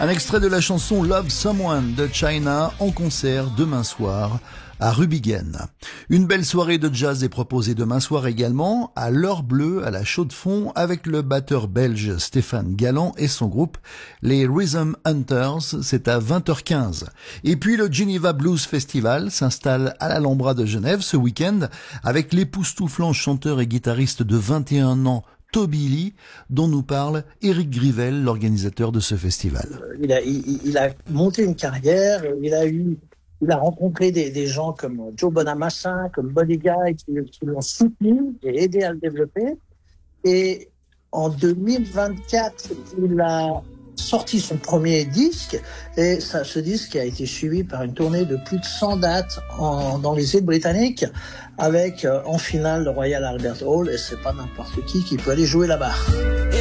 Un extrait de la chanson Love Someone de China en concert demain soir à Rubingen. Une belle soirée de jazz est proposée demain soir également à l'Heure Bleue à la Chaux-de-Fonds avec le batteur belge Stéphane Galland et son groupe, les Rhythm Hunters, c'est à 20h15. Et puis le Geneva Blues Festival s'installe à l'Alhambra de Genève ce week-end avec l'époustouflant chanteur et guitariste de 21 ans Toby Lee, dont nous parle Éric Grivel, l'organisateur de ce festival. Il a monté une carrière, il a rencontré des gens comme Joe Bonamassa, comme Buddy Guy, qui l'ont soutenu et aidé à le développer. Et en 2024, il a sorti son premier disque, et ce disque a été suivi par une tournée de plus de 100 dates dans les îles britanniques, avec en finale le Royal Albert Hall, et c'est pas n'importe qui peut aller jouer là-bas.